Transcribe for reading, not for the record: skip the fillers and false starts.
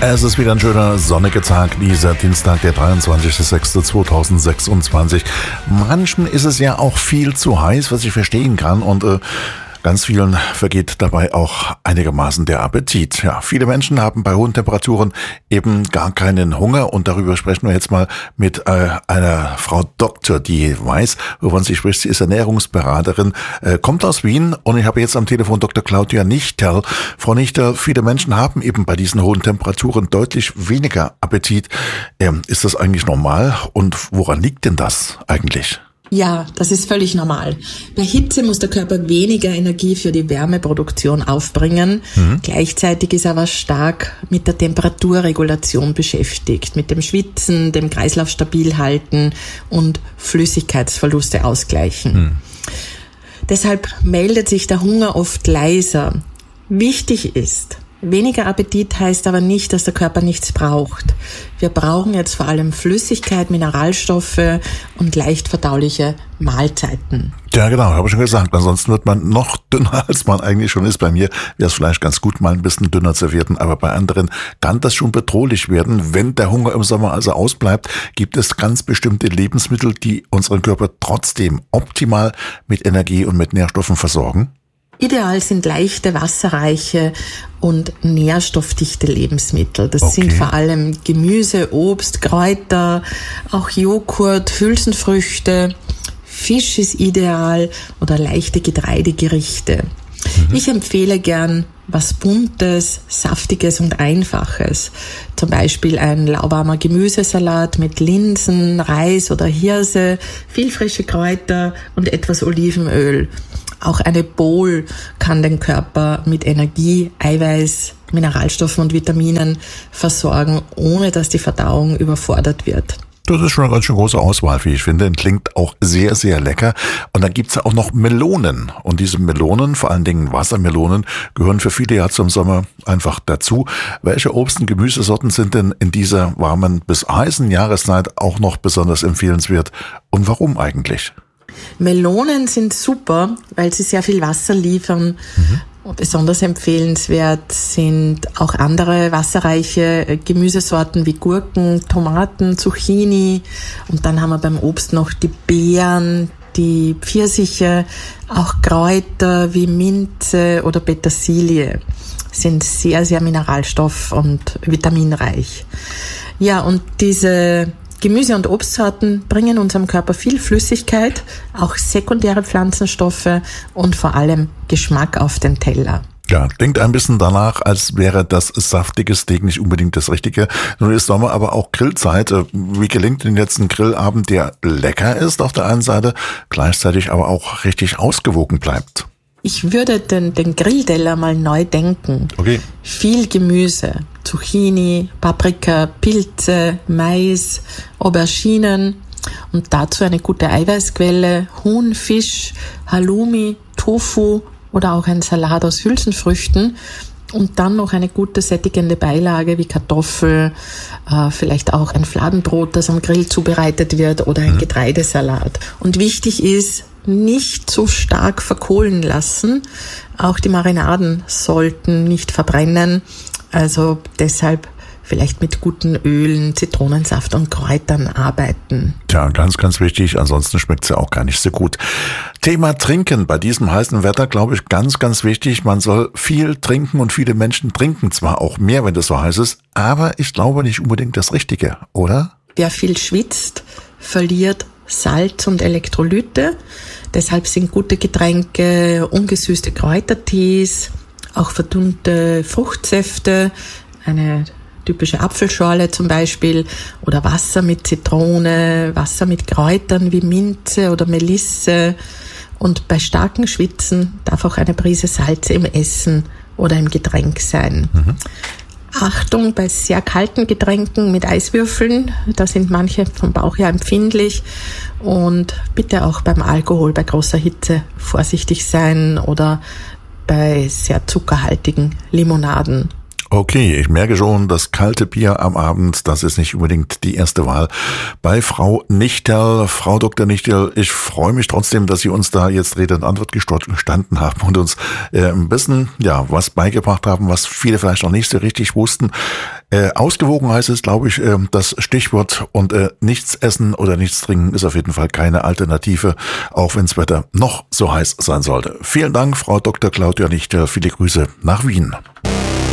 Es ist wieder ein schöner sonniger Tag, dieser Dienstag, der 23.06.2026. Manchem ist es ja auch viel zu heiß, was ich verstehen kann, und ganz vielen vergeht dabei auch einigermaßen der Appetit. Ja, viele Menschen haben bei hohen Temperaturen eben gar keinen Hunger, und darüber sprechen wir jetzt mal mit einer Frau Doktor, die weiß, wovon sie spricht. Sie ist Ernährungsberaterin, kommt aus Wien, und ich habe jetzt am Telefon Dr. Claudia Nichterl. Frau Nichterl, viele Menschen haben eben bei diesen hohen Temperaturen deutlich weniger Appetit. Ist das eigentlich normal, und woran liegt denn das eigentlich? Ja, das ist völlig normal. Bei Hitze muss der Körper weniger Energie für die Wärmeproduktion aufbringen. Gleichzeitig ist er aber stark mit der Temperaturregulation beschäftigt, mit dem Schwitzen, dem Kreislauf stabil halten und Flüssigkeitsverluste ausgleichen. Deshalb meldet sich der Hunger oft leiser. Wichtig ist, weniger Appetit heißt aber nicht, dass der Körper nichts braucht. Wir brauchen jetzt vor allem Flüssigkeit, Mineralstoffe und leicht verdauliche Mahlzeiten. Ja, genau, habe ich schon gesagt. Ansonsten wird man noch dünner, als man eigentlich schon ist. Bei mir wäre das Fleisch ganz gut, mal ein bisschen dünner zu werden. Aber bei anderen kann das schon bedrohlich werden. Wenn der Hunger im Sommer also ausbleibt, gibt es ganz bestimmte Lebensmittel, die unseren Körper trotzdem optimal mit Energie und mit Nährstoffen versorgen. Ideal sind leichte, wasserreiche und nährstoffdichte Lebensmittel. Das sind vor allem Gemüse, Obst, Kräuter, auch Joghurt, Hülsenfrüchte. Fisch ist ideal oder leichte Getreidegerichte. Ich empfehle gern was Buntes, Saftiges und Einfaches. Zum Beispiel ein lauwarmer Gemüsesalat mit Linsen, Reis oder Hirse, viel frische Kräuter und etwas Olivenöl. Auch eine Bowl kann den Körper mit Energie, Eiweiß, Mineralstoffen und Vitaminen versorgen, ohne dass die Verdauung überfordert wird. Das ist schon eine ganz schön große Auswahl, wie ich finde. Und klingt auch sehr, sehr lecker. Und dann gibt's ja auch noch Melonen. Und diese Melonen, vor allen Dingen Wassermelonen, gehören für viele ja zum Sommer einfach dazu. Welche Obst- und Gemüsesorten sind denn in dieser warmen bis heißen Jahreszeit auch noch besonders empfehlenswert? Und warum eigentlich? Melonen sind super, weil sie sehr viel Wasser liefern. Besonders empfehlenswert sind auch andere wasserreiche Gemüsesorten wie Gurken, Tomaten, Zucchini. Und dann haben wir beim Obst noch die Beeren, die Pfirsiche, auch Kräuter wie Minze oder Petersilie sind sehr, sehr mineralstoff- und vitaminreich. Ja, und diese Gemüse- und Obstsorten bringen unserem Körper viel Flüssigkeit, auch sekundäre Pflanzenstoffe und vor allem Geschmack auf den Teller. Ja, klingt ein bisschen danach, als wäre das saftige Steak nicht unbedingt das Richtige. Nun ist Sommer aber auch Grillzeit. Wie gelingt denn jetzt ein Grillabend, der lecker ist auf der einen Seite, gleichzeitig aber auch richtig ausgewogen bleibt? Ich würde den Grillteller mal neu denken. Okay. Viel Gemüse, Zucchini, Paprika, Pilze, Mais, Auberginen und dazu eine gute Eiweißquelle, Huhn, Fisch, Halloumi, Tofu oder auch ein Salat aus Hülsenfrüchten. Und dann noch eine gute sättigende Beilage wie Kartoffel, vielleicht auch ein Fladenbrot, das am Grill zubereitet wird, oder ein Getreidesalat. Und wichtig ist, nicht zu stark verkohlen lassen. Auch die Marinaden sollten nicht verbrennen. Also deshalb vielleicht mit guten Ölen, Zitronensaft und Kräutern arbeiten. Tja, ganz, ganz wichtig. Ansonsten schmeckt's ja auch gar nicht so gut. Thema Trinken. Bei diesem heißen Wetter, glaube ich, ganz, ganz wichtig. Man soll viel trinken, und viele Menschen trinken zwar auch mehr, wenn es so heiß ist, aber ich glaube nicht unbedingt das Richtige, oder? Wer viel schwitzt, verliert Salz und Elektrolyte. Deshalb sind gute Getränke, ungesüßte Kräutertees, auch verdünnte Fruchtsäfte, eine typische Apfelschorle zum Beispiel, oder Wasser mit Zitrone, Wasser mit Kräutern wie Minze oder Melisse. Und bei starkem Schwitzen darf auch eine Prise Salz im Essen oder im Getränk sein. Achtung bei sehr kalten Getränken mit Eiswürfeln, da sind manche vom Bauch her empfindlich, und bitte auch beim Alkohol bei großer Hitze vorsichtig sein oder bei sehr zuckerhaltigen Limonaden. Okay, ich merke schon, das kalte Bier am Abend, das ist nicht unbedingt die erste Wahl bei Frau Nichterl. Frau Dr. Nichterl, ich freue mich trotzdem, dass Sie uns da jetzt Rede und Antwort gestanden haben und uns ein bisschen was beigebracht haben, was viele vielleicht noch nicht so richtig wussten. Ausgewogenheit ist, glaube ich, das Stichwort, und nichts essen oder nichts trinken ist auf jeden Fall keine Alternative, auch wenn das Wetter noch so heiß sein sollte. Vielen Dank, Frau Dr. Claudia Nichterl, viele Grüße nach Wien.